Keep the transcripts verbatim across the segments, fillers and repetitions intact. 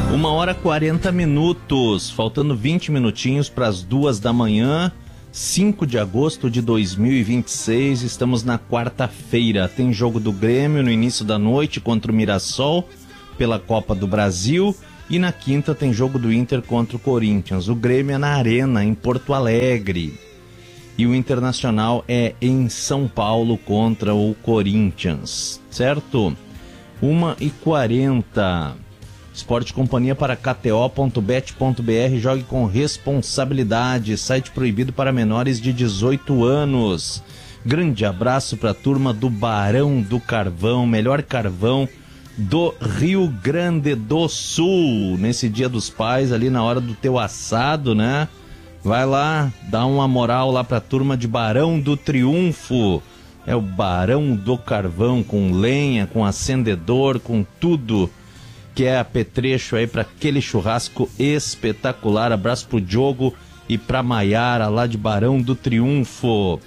Uma hora e quarenta minutos, faltando vinte minutinhos para as duas da manhã, cinco de agosto de dois mil e vinte e seis, estamos na quarta-feira. Tem jogo do Grêmio no início da noite contra o Mirassol pela Copa do Brasil e na quinta tem jogo do Inter contra o Corinthians. O Grêmio é na Arena, em Porto Alegre, e o Internacional é em São Paulo contra o Corinthians, certo? uma e quarenta. Esporte Companhia para K T O ponto bet ponto B R. Jogue com responsabilidade. Site proibido para menores de dezoito anos. Grande abraço para a turma do Barão do Carvão, melhor carvão do Rio Grande do Sul. Nesse Dia dos Pais, ali na hora do teu assado, né? Vai lá, dá uma moral lá para a turma de Barão do Triunfo. É o Barão do Carvão, com lenha, com acendedor, com tudo que é apetrecho aí para aquele churrasco espetacular. Abraço pro Diogo e pra Maiara lá de Barão do Triunfo.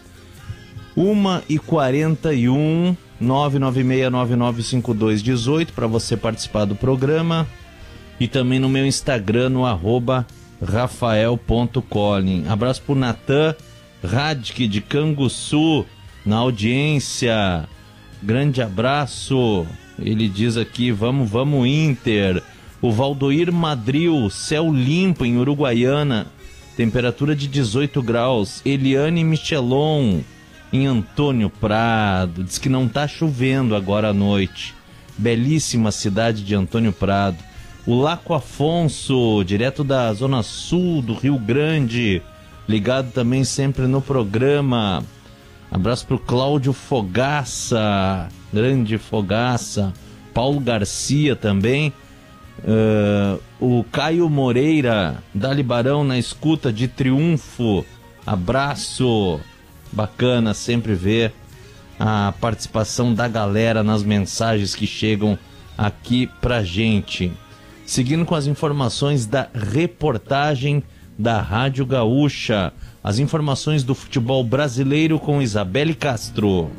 uma e quarenta e um, nove nove seis nove nove cinco dois um oito para você participar do programa. E também no meu Instagram, no arroba rafael ponto colin. Abraço pro Natan Radke de Canguçu na audiência. Grande abraço. Ele diz aqui, vamos, vamos Inter. O Valdoir Madril, céu limpo em Uruguaiana, temperatura de dezoito graus. Eliane Michelon, em Antônio Prado, diz que não tá chovendo agora à noite. Belíssima cidade de Antônio Prado. O Laco Afonso, direto da zona sul do Rio Grande, ligado também sempre no programa. Abraço pro Cláudio Fogaça, grande Fogaça. Paulo Garcia também. Uh, o Caio Moreira, Dali Barão na escuta de Triunfo. Abraço. Bacana sempre ver a participação da galera nas mensagens que chegam aqui pra gente. Seguindo com as informações da reportagem da Rádio Gaúcha. As informações do futebol brasileiro com Isabelle Castro.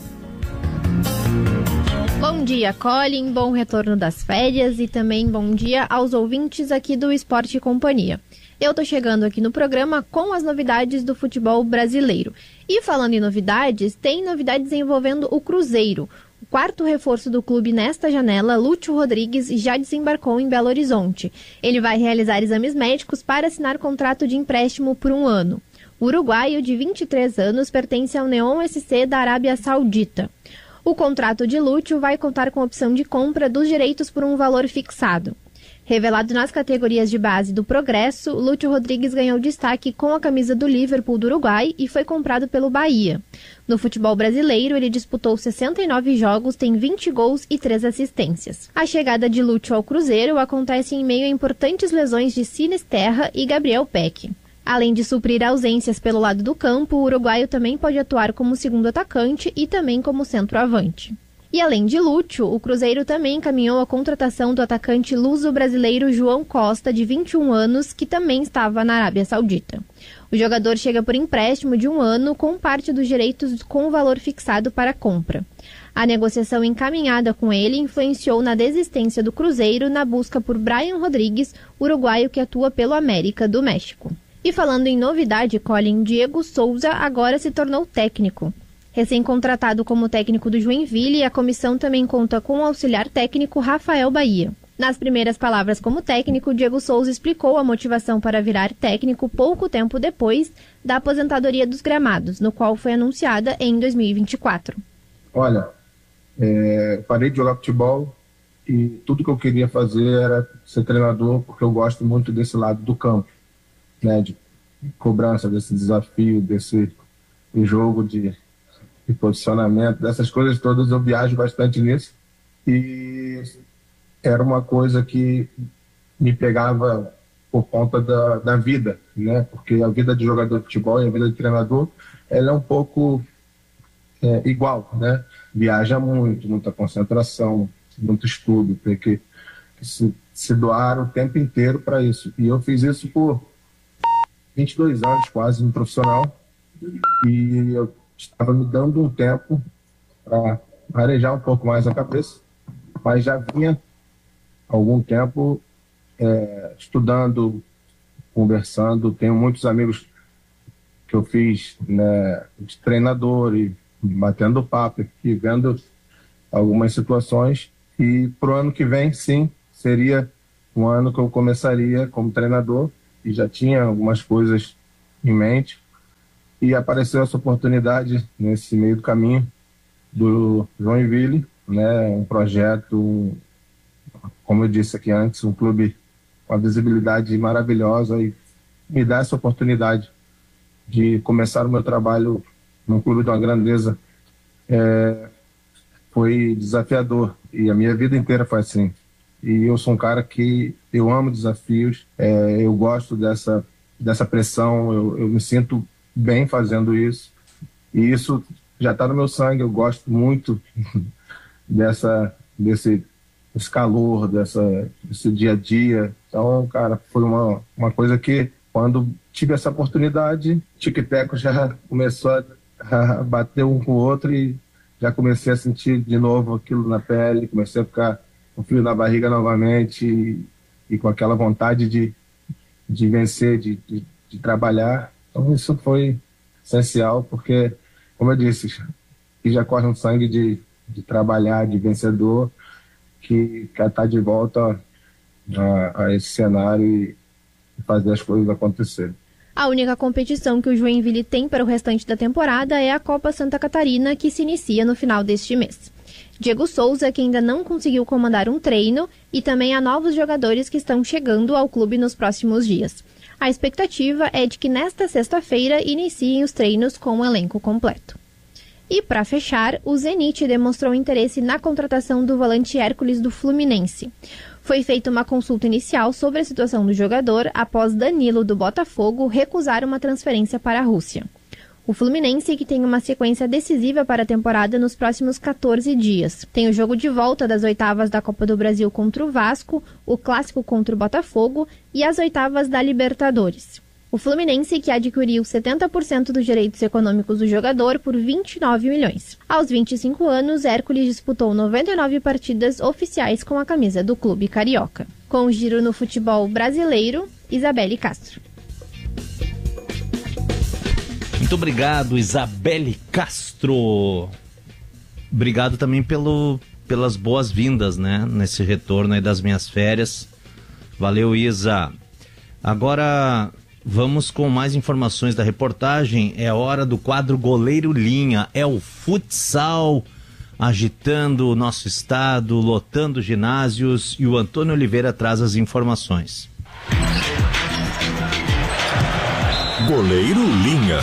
Bom dia, Colin. Bom retorno das férias e também bom dia aos ouvintes aqui do Esporte e Companhia. Eu tô chegando aqui no programa com as novidades do futebol brasileiro. E falando em novidades, tem novidades envolvendo o Cruzeiro. O quarto reforço do clube nesta janela, Lúcio Rodrigues, já desembarcou em Belo Horizonte. Ele vai realizar exames médicos para assinar contrato de empréstimo por um ano. O uruguaio, de vinte e três anos, pertence ao Neon S C da Arábia Saudita. O contrato de Lúcio vai contar com opção de compra dos direitos por um valor fixado. Revelado nas categorias de base do Progresso, Lúcio Rodrigues ganhou destaque com a camisa do Liverpool do Uruguai e foi comprado pelo Bahia. No futebol brasileiro, ele disputou sessenta e nove jogos, tem vinte gols e três assistências. A chegada de Lúcio ao Cruzeiro acontece em meio a importantes lesões de Sinisterra e Gabriel Peck. Além de suprir ausências pelo lado do campo, o uruguaio também pode atuar como segundo atacante e também como centroavante. E além de Lúcio, o Cruzeiro também encaminhou a contratação do atacante luso-brasileiro João Costa, de vinte e um anos, que também estava na Arábia Saudita. O jogador chega por empréstimo de um ano, com parte dos direitos com valor fixado para compra. A negociação encaminhada com ele influenciou na desistência do Cruzeiro na busca por Brian Rodrigues, uruguaio que atua pelo América do México. E falando em novidade, Colin, Diego Souza agora se tornou técnico. Recém-contratado como técnico do Joinville, a comissão também conta com o auxiliar técnico Rafael Bahia. Nas primeiras palavras como técnico, Diego Souza explicou a motivação para virar técnico pouco tempo depois da aposentadoria dos gramados, no qual foi anunciada em dois mil e vinte e quatro. Olha, é, parei de jogar futebol e tudo que eu queria fazer era ser treinador, porque eu gosto muito desse lado do campo, né, de cobrança, desse desafio, desse jogo de, de posicionamento, dessas coisas todas. Eu viajo bastante nisso e era uma coisa que me pegava por conta da, da vida, né? Porque a vida de jogador de futebol e a vida de treinador, ela é um pouco é, igual, né? Viaja muito, muita concentração, muito estudo, tem que, que se, se doar o tempo inteiro para isso. E eu fiz isso por vinte e dois anos quase no profissional, e eu estava me dando um tempo para arejar um pouco mais a cabeça, mas já vinha há algum tempo é, estudando, conversando. Tenho muitos amigos que eu fiz, né, de treinador e batendo papo aqui, vendo algumas situações. E pro ano que vem, sim, seria um ano que eu começaria como treinador e já tinha algumas coisas em mente. E apareceu essa oportunidade nesse meio do caminho do Joinville, né, um projeto, como eu disse aqui antes, um clube com uma visibilidade maravilhosa, e me dá essa oportunidade de começar o meu trabalho num clube de uma grandeza é, foi desafiador, e a minha vida inteira foi assim. E eu sou um cara que eu amo desafios, é, eu gosto dessa, dessa pressão, eu, eu me sinto bem fazendo isso, e isso já está no meu sangue. Eu gosto muito dessa, desse, desse calor, dessa, desse dia a dia. Então, cara, foi uma, uma coisa que, quando tive essa oportunidade, tic-teco já começou a, a bater um com o outro, e já comecei a sentir de novo aquilo na pele, comecei a ficar com frio na barriga novamente, e, e com aquela vontade de, de vencer, de, de, de trabalhar. Então isso foi essencial, porque, como eu disse, que já corre um sangue de, de trabalhar, de vencedor, que quer estar de volta a, a esse cenário e fazer as coisas acontecerem. A única competição que o Joinville tem para o restante da temporada é a Copa Santa Catarina, que se inicia no final deste mês. Diego Souza, que ainda não conseguiu comandar um treino, e também há novos jogadores que estão chegando ao clube nos próximos dias. A expectativa é de que nesta sexta-feira iniciem os treinos com o elenco completo. E para fechar, o Zenit demonstrou interesse na contratação do volante Hércules do Fluminense. Foi feita uma consulta inicial sobre a situação do jogador após Danilo do Botafogo recusar uma transferência para a Rússia. O Fluminense, que tem uma sequência decisiva para a temporada nos próximos quatorze dias. Tem o jogo de volta das oitavas da Copa do Brasil contra o Vasco, o clássico contra o Botafogo e as oitavas da Libertadores. O Fluminense, que adquiriu setenta por cento dos direitos econômicos do jogador por vinte e nove milhões. Aos vinte e cinco anos, Hércules disputou noventa e nove partidas oficiais com a camisa do clube carioca. Com o giro no futebol brasileiro, Isabelle Castro. Muito obrigado, Isabelle Castro. Obrigado também pelo, pelas boas-vindas, né, nesse retorno aí das minhas férias. Valeu, Isa. Agora vamos com mais informações da reportagem. É hora do quadro Goleiro Linha. É o futsal agitando o nosso estado, lotando ginásios, e o Antônio Oliveira traz as informações. Goleiro Linha.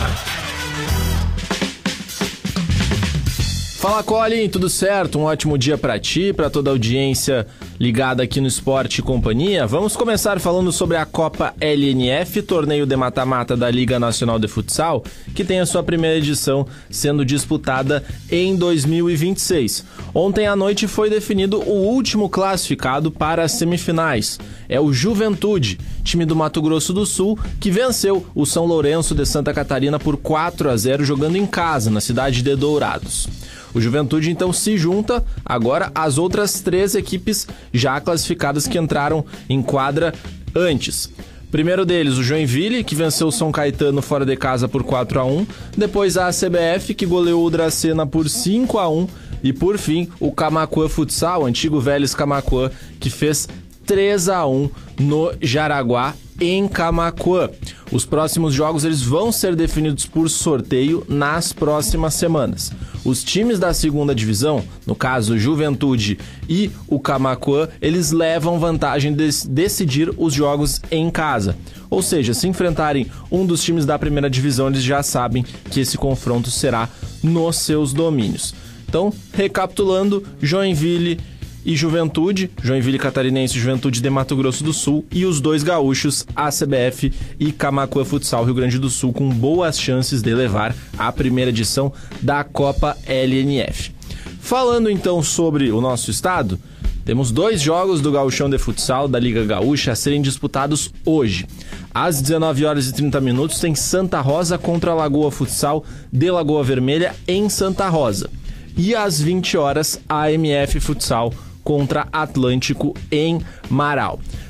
Fala, Colin, tudo certo? Um ótimo dia pra ti, pra toda a audiência ligada aqui no Esporte e Companhia. Vamos começar falando sobre a Copa L N F, torneio de mata-mata da Liga Nacional de Futsal, que tem a sua primeira edição sendo disputada em dois mil e vinte e seis. Ontem à noite foi definido o último classificado para as semifinais. É o Juventude, time do Mato Grosso do Sul, que venceu o São Lourenço de Santa Catarina por quatro a zero jogando em casa, na cidade de Dourados. O Juventude então se junta agora às outras três equipes já classificadas que entraram em quadra antes. Primeiro deles, o Joinville, que venceu o São Caetano fora de casa por quatro a um. Depois a A C B F, que goleou o Dracena por cinco a um. E por fim, o Camaquã Futsal, antigo Vélez Camaquã, que fez três a um no Jaraguá, em Camaquã. Os próximos jogos eles vão ser definidos por sorteio nas próximas semanas. Os times da segunda divisão, no caso o Juventude e o Camaquã, eles levam vantagem de decidir os jogos em casa. Ou seja, se enfrentarem um dos times da primeira divisão, eles já sabem que esse confronto será nos seus domínios. Então, recapitulando, Joinville e Juventude, Joinville Catarinense e Juventude de Mato Grosso do Sul, e os dois gaúchos, A C B F e Camaquã Futsal Rio Grande do Sul, com boas chances de levar a primeira edição da Copa L N F. Falando então sobre o nosso estado, temos dois jogos do Gauchão de Futsal da Liga Gaúcha a serem disputados hoje. Às dezenove horas e trinta minutos tem Santa Rosa contra a Lagoa Futsal de Lagoa Vermelha em Santa Rosa. E às vinte horas, a A M F Futsal contra Atlântico em Marau.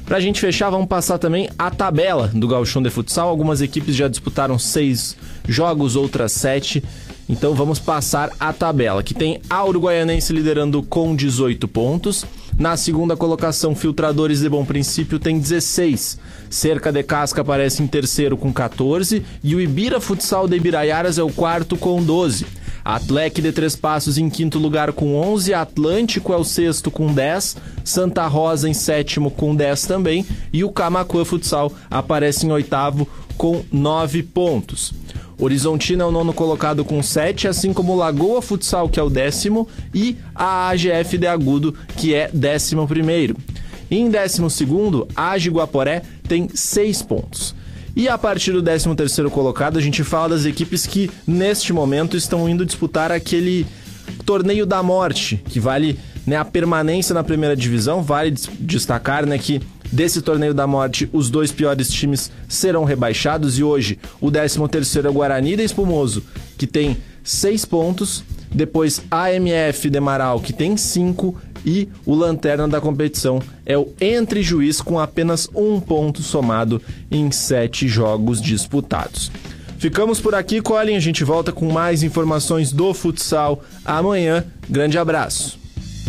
Pra gente fechar, vamos passar também a tabela do Gauchão de Futsal. Algumas equipes já disputaram seis jogos, outras sete. Então vamos passar a tabela, que tem a Uruguaianense liderando com dezoito pontos. Na segunda colocação, Filtradores de Bom Princípio tem dezesseis. Cerca de Casca aparece em terceiro com catorze. E o Ibira Futsal de Ibiraiaras é o quarto com doze. Atlético de Três Passos em quinto lugar com onze. Atlântico é o sexto com dez. Santa Rosa em sétimo com dez também. E o Camaquã Futsal aparece em oitavo com nove pontos. Horizontina é o nono colocado com sete, assim como Lagoa Futsal, que é o décimo, e a A G F de Agudo, que é décimo primeiro. E em décimo segundo, a A G Guaporé tem seis pontos. E a partir do décimo terceiro colocado, a gente fala das equipes que, neste momento, estão indo disputar aquele torneio da morte, que vale, né, a permanência na primeira divisão. Vale destacar, né, que desse torneio da morte, os dois piores times serão rebaixados. E hoje, o décimo terceiro é o Guarani de Espumoso, que tem seis pontos. Depois, a M F de Marau, que tem cinco. E o lanterna da competição é o Entre Juiz, com apenas um ponto somado em sete jogos disputados. Ficamos por aqui, Colin. A gente volta com mais informações do futsal amanhã. Grande abraço.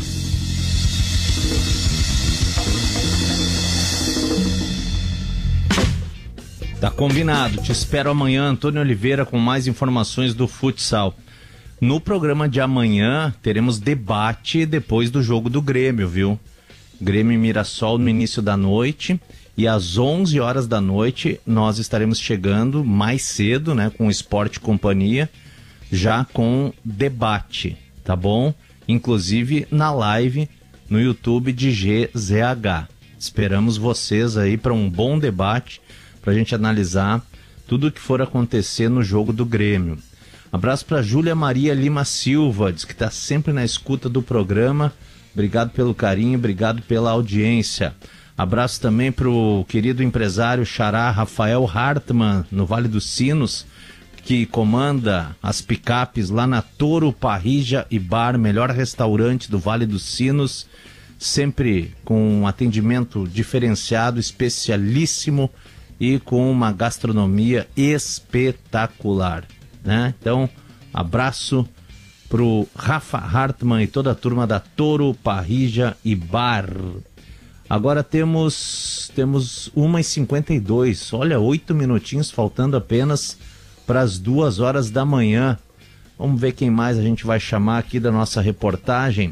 Tá combinado. Te espero amanhã, Antônio Oliveira, com mais informações do futsal. No programa de amanhã, teremos debate depois do jogo do Grêmio, viu? Grêmio e Mirassol no início da noite. E às onze horas da noite, nós estaremos chegando mais cedo, né? Com o Esporte Companhia, já com debate, tá bom? Inclusive na live no YouTube de G Z H. Esperamos vocês aí para um bom debate, para a gente analisar tudo o que for acontecer no jogo do Grêmio. Abraço para Júlia Maria Lima Silva, diz que está sempre na escuta do programa. Obrigado pelo carinho, obrigado pela audiência. Abraço também para o querido empresário xará Rafael Hartmann, no Vale dos Sinos, que comanda as picapes lá na Toro Parrija e Bar, melhor restaurante do Vale dos Sinos, sempre com um atendimento diferenciado, especialíssimo e com uma gastronomia espetacular. Né? Então, abraço pro Rafa Hartmann e toda a turma da Toro Parrija e Bar. Agora temos temos uma e cinquenta e dois. Olha, oito minutinhos faltando apenas para as duas horas da manhã. Vamos ver quem mais a gente vai chamar aqui da nossa reportagem.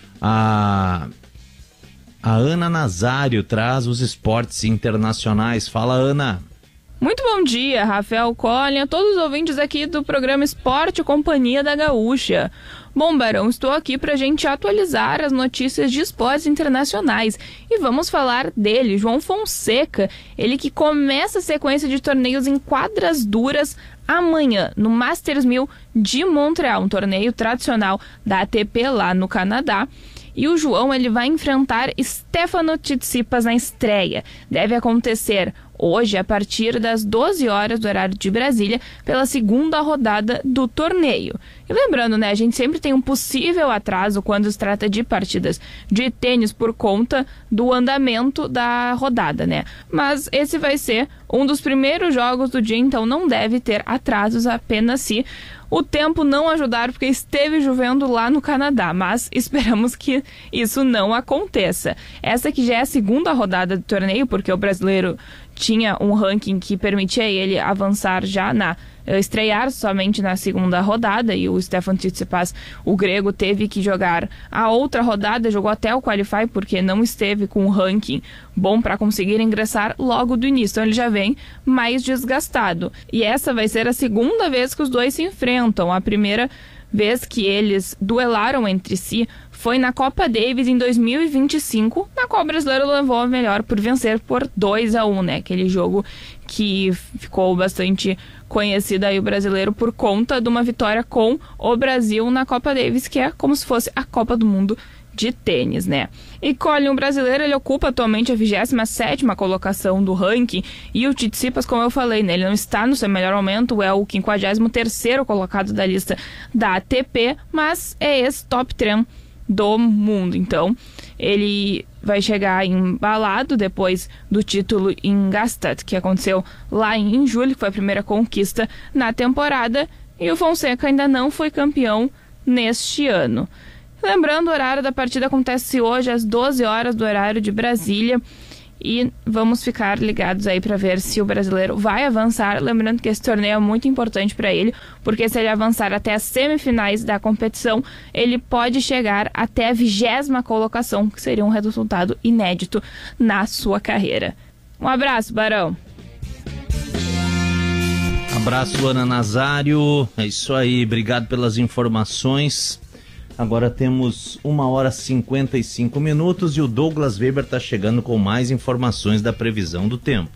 A, a Ana Nazário traz os esportes internacionais. Fala, Ana. Muito bom dia, Rafael Colin, a todos os ouvintes aqui do programa Esporte Companhia da Gaúcha. Bom, Barão, estou aqui para a gente atualizar as notícias de esportes internacionais. E vamos falar dele, João Fonseca, ele que começa a sequência de torneios em quadras duras amanhã, no Masters mil de Montreal, um torneio tradicional da A T P lá no Canadá. E o João ele vai enfrentar Stefano Tsitsipas na estreia. Deve acontecer hoje, a partir das doze horas do horário de Brasília, pela segunda rodada do torneio. E lembrando, né, a gente sempre tem um possível atraso quando se trata de partidas de tênis por conta do andamento da rodada, né? Mas esse vai ser um dos primeiros jogos do dia, então não deve ter atrasos, apenas se o tempo não ajudar, porque esteve chovendo lá no Canadá, mas esperamos que isso não aconteça. Essa que já é a segunda rodada do torneio, porque o brasileiro tinha um ranking que permitia ele avançar já na estrear somente na segunda rodada, e o Stefano Tsitsipas, o grego, teve que jogar a outra rodada, jogou até o Qualify porque não esteve com um ranking bom para conseguir ingressar logo do início, então ele já vem mais desgastado. E essa vai ser a segunda vez que os dois se enfrentam. A primeira vez que eles duelaram entre si foi na Copa Davis em dois mil e vinte e cinco, na qual o brasileiro levou a melhor por vencer por dois a um, né? Aquele jogo que ficou bastante conhecido aí o brasileiro por conta de uma vitória com o Brasil na Copa Davis, que é como se fosse a Copa do Mundo de tênis, né? E Colin, o brasileiro, ele ocupa atualmente a vigésima sétima colocação do ranking, e o Tsitsipas, como eu falei, né, ele não está no seu melhor momento, é o quinquagésimo terceiro colocado da lista da A T P, mas é esse top três do mundo. Então ele vai chegar embalado depois do título em Gstaad, que aconteceu lá em julho, que foi a primeira conquista na temporada, e o Fonseca ainda não foi campeão neste ano. Lembrando, o horário da partida acontece hoje às doze horas do horário de Brasília, e vamos ficar ligados aí para ver se o brasileiro vai avançar. Lembrando que esse torneio é muito importante para ele, porque se ele avançar até as semifinais da competição, ele pode chegar até a vigésima colocação, que seria um resultado inédito na sua carreira. Um abraço, Barão. Abraço, Ana Nazário. É isso aí, obrigado pelas informações. Agora temos uma hora e cinquenta e cinco minutos e o Douglas Weber está chegando com mais informações da previsão do tempo.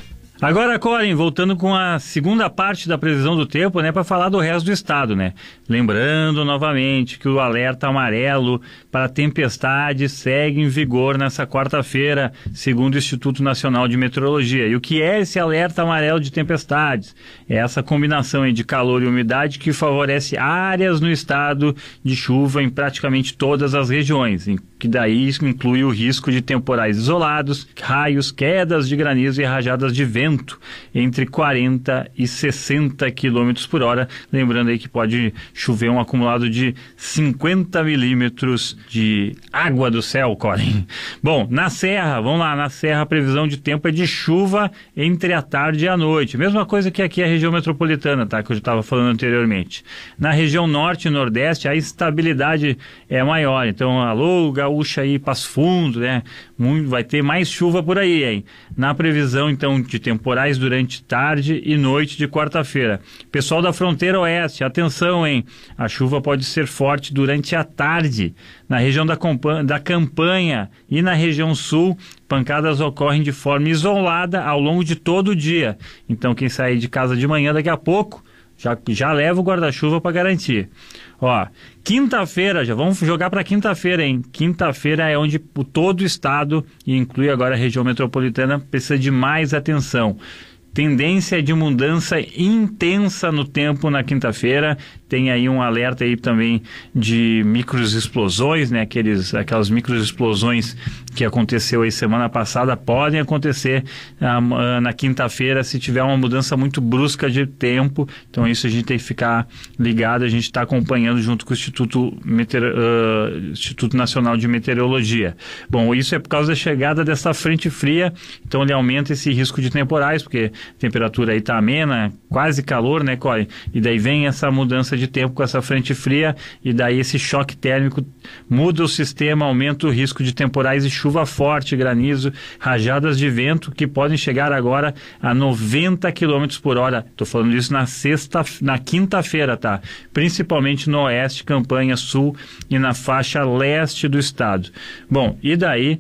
Agora, Colin, voltando com a segunda parte da previsão do tempo, né, para falar do resto do estado, né? Lembrando novamente que o alerta amarelo para tempestade segue em vigor nessa quarta-feira, segundo o Instituto Nacional de Meteorologia. E o que é esse alerta amarelo de tempestades? É essa combinação aí de calor e umidade que favorece áreas no estado de chuva em praticamente todas as regiões, que daí isso inclui o risco de temporais isolados, raios, quedas de granizo e rajadas de vento entre quarenta e sessenta quilômetros por hora. Lembrando aí que pode chover um acumulado de cinquenta milímetros de água do céu, Colin. Bom, na Serra, vamos lá, na Serra a previsão de tempo é de chuva entre a tarde e a noite. Mesma coisa que aqui a região metropolitana, tá? Que eu já estava falando anteriormente. Na região norte e nordeste a estabilidade é maior. Então, alô, Gaúcha aí, Passo Fundo, né? Muito, vai ter mais chuva por aí, hein? Na previsão, então, de temporais durante tarde e noite de quarta-feira. Pessoal da fronteira oeste, atenção, hein? A chuva pode ser forte durante a tarde. Na região da, da Campanha e na região sul, pancadas ocorrem de forma isolada ao longo de todo o dia. Então, quem sair de casa de manhã daqui a pouco, já, já leva o guarda-chuva para garantir. Ó, quinta-feira, já vamos jogar para quinta-feira, hein? Quinta-feira é onde o todo o estado, e inclui agora a região metropolitana, precisa de mais atenção. Tendência de mudança intensa no tempo na quinta-feira. Tem aí um alerta aí também de microexplosões, né? Aqueles, aquelas microexplosões que aconteceu aí semana passada podem acontecer ah, na quinta-feira se tiver uma mudança muito brusca de tempo. Então isso a gente tem que ficar ligado, a gente está acompanhando junto com o Instituto, Meteor... uh, Instituto Nacional de Meteorologia. Bom, isso é por causa da chegada dessa frente fria, então ele aumenta esse risco de temporais, porque a temperatura aí está amena, quase calor, né, Corey? E daí vem essa mudança de tempo com essa frente fria, e daí esse choque térmico muda o sistema, aumenta o risco de temporais e chuva forte, granizo, rajadas de vento que podem chegar agora a noventa quilômetros por hora. Estou falando isso na sexta, na quinta-feira, tá? Principalmente no oeste, Campanha, sul e na faixa leste do estado. Bom, e daí,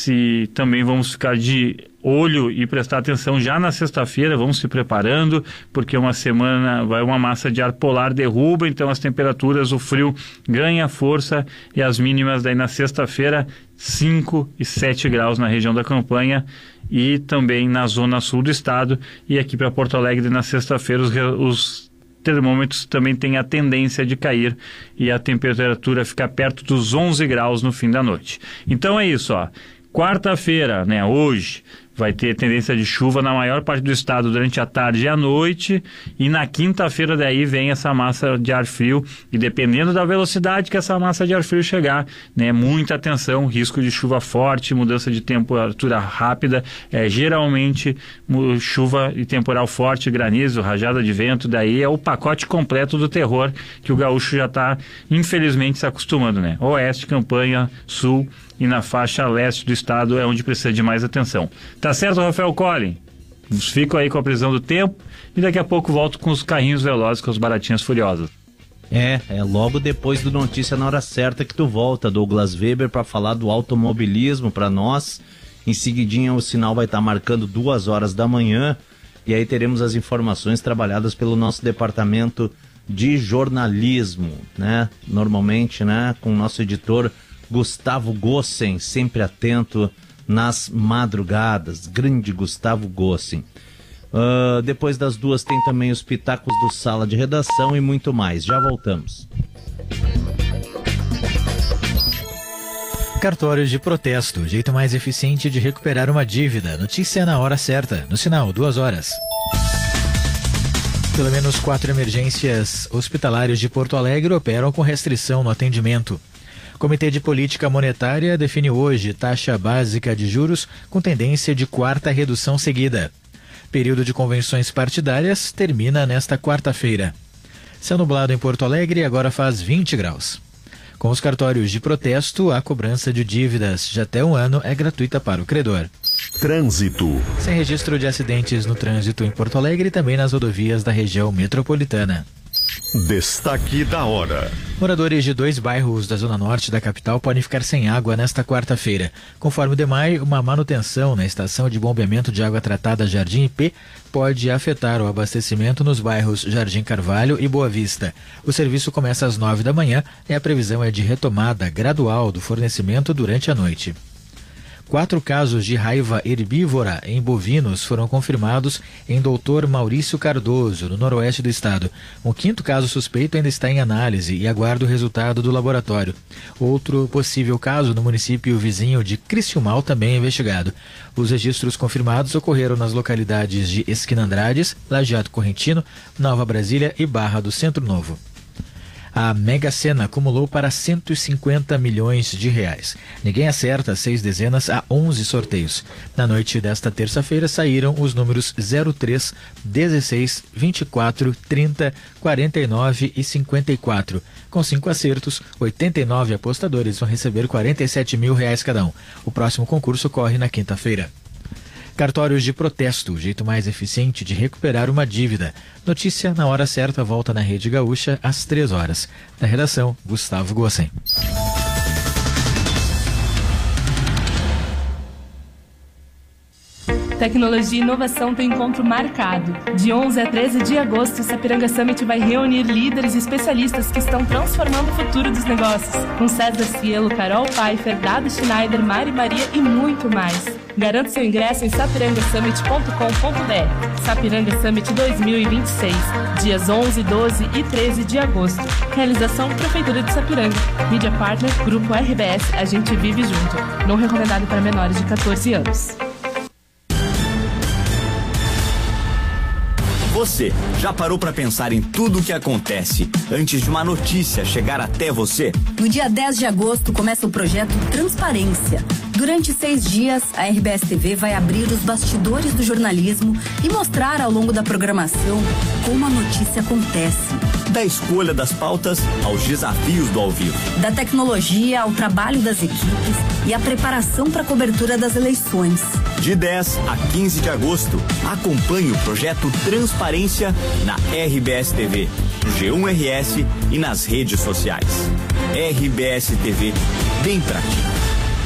se também vamos ficar de olho e prestar atenção já na sexta-feira, vamos se preparando, porque uma semana vai uma massa de ar polar derruba, então as temperaturas, o frio ganha força, e as mínimas daí na sexta-feira cinco e sete graus na região da Campanha e também na zona sul do estado, e aqui para Porto Alegre na sexta-feira os, os termômetros também têm a tendência de cair e a temperatura ficar perto dos onze graus no fim da noite. Então é isso, ó. Quarta-feira, né, hoje, vai ter tendência de chuva na maior parte do estado durante a tarde e a noite, e na quinta-feira daí vem essa massa de ar frio, e dependendo da velocidade que essa massa de ar frio chegar, né, muita atenção, risco de chuva forte, mudança de temperatura rápida, é, geralmente chuva e temporal forte, granizo, rajada de vento, daí é o pacote completo do terror que o gaúcho já está, infelizmente, se acostumando, né? Oeste, Campanha, sul e na faixa leste do estado é onde precisa de mais atenção. Tá certo, Rafael Collin? Fico aí com a previsão do tempo e daqui a pouco volto com os carrinhos velozes, com as baratinhas furiosas. É, é logo depois do Notícia na Hora Certa que tu volta, Douglas Weber, para falar do automobilismo para nós. Em seguidinha o sinal vai estar marcando duas horas da manhã e aí teremos as informações trabalhadas pelo nosso departamento de jornalismo, né? Normalmente, né? Com o nosso editor Gustavo Gossen, sempre atento nas madrugadas. Grande Gustavo Gossen. Uh, depois das duas tem também os pitacos do Sala de Redação e muito mais. Já voltamos. Cartórios de protesto, jeito mais eficiente de recuperar uma dívida. Notícia na hora certa, no sinal, duas horas. Pelo menos quatro emergências hospitalares de Porto Alegre operam com restrição no atendimento. Comitê de Política Monetária define hoje taxa básica de juros com tendência de quarta redução seguida. Período de convenções partidárias termina nesta quarta-feira. Céu nublado em Porto Alegre agora faz vinte graus. Com os cartórios de protesto, a cobrança de dívidas de até um ano é gratuita para o credor. Trânsito. Sem registro de acidentes no trânsito em Porto Alegre e também nas rodovias da região metropolitana. Destaque da hora. Moradores de dois bairros da zona norte da capital podem ficar sem água nesta quarta-feira. Conforme o DEMAI, uma manutenção na estação de bombeamento de água tratada Jardim I P pode afetar o abastecimento nos bairros Jardim Carvalho e Boa Vista. O serviço começa às nove da manhã e a previsão é de retomada gradual do fornecimento durante a noite. Quatro casos de raiva herbívora em bovinos foram confirmados em doutor Maurício Cardoso, no noroeste do estado. Um quinto caso suspeito ainda está em análise e aguarda o resultado do laboratório. Outro possível caso no município vizinho de Criciúmal também é investigado. Os registros confirmados ocorreram nas localidades de Esquina Andrades, Lajeado Correntino, Nova Brasília e Barra do Centro Novo. A Mega Sena acumulou para cento e cinquenta milhões de reais. Ninguém acerta seis dezenas a onze sorteios. Na noite desta terça-feira saíram os números zero três, dezesseis, vinte e quatro, trinta, quarenta e nove e cinquenta e quatro. Com cinco acertos, oitenta e nove apostadores vão receber quarenta e sete mil reais cada um. O próximo concurso ocorre na quinta-feira. Cartórios de protesto, o jeito mais eficiente de recuperar uma dívida. Notícia na hora certa, volta na Rede Gaúcha às três horas. Na redação, Gustavo Gossen. Tecnologia e inovação tem encontro marcado. De onze a treze de agosto, o Sapiranga Summit vai reunir líderes e especialistas que estão transformando o futuro dos negócios. Com César Cielo, Carol Pfeiffer, Dado Schneider, Mari Maria e muito mais. Garante seu ingresso em sapiranga summit ponto com ponto b r. Sapiranga Summit dois mil e vinte e seis, dias onze, doze e treze de agosto. Realização Prefeitura de Sapiranga. Mídia Partner, Grupo R B S, a gente vive junto. Não recomendado para menores de catorze anos. Você já parou para pensar em tudo o que acontece antes de uma notícia chegar até você? No dia dez de agosto começa o projeto Transparência. Durante seis dias, a R B S T V vai abrir os bastidores do jornalismo e mostrar ao longo da programação como a notícia acontece. Da escolha das pautas aos desafios do ao vivo. Da tecnologia ao trabalho das equipes e a preparação para a cobertura das eleições. De dez a quinze de agosto, acompanhe o projeto Transparência na R B S T V, no G um R S e nas redes sociais. R B S T V, bem pra ti.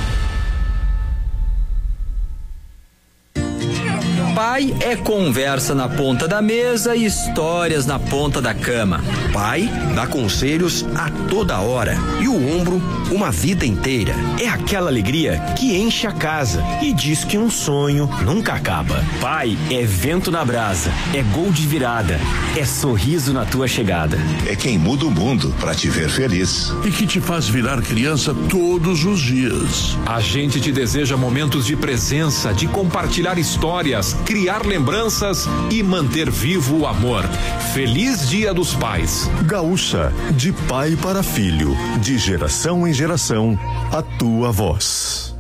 Pai é conversa na ponta da mesa e histórias na ponta da cama. Pai dá conselhos a toda hora e o ombro uma vida inteira. É aquela alegria que enche a casa e diz que um sonho nunca acaba. Pai é vento na brasa, é gol de virada, é sorriso na tua chegada. É quem muda o mundo pra te ver feliz. E que te faz virar criança todos os dias. A gente te deseja momentos de presença, de compartilhar histórias, criar lembranças e manter vivo o amor. Feliz Dia dos Pais. Gaúcha, de pai para filho, de geração em geração, a tua voz.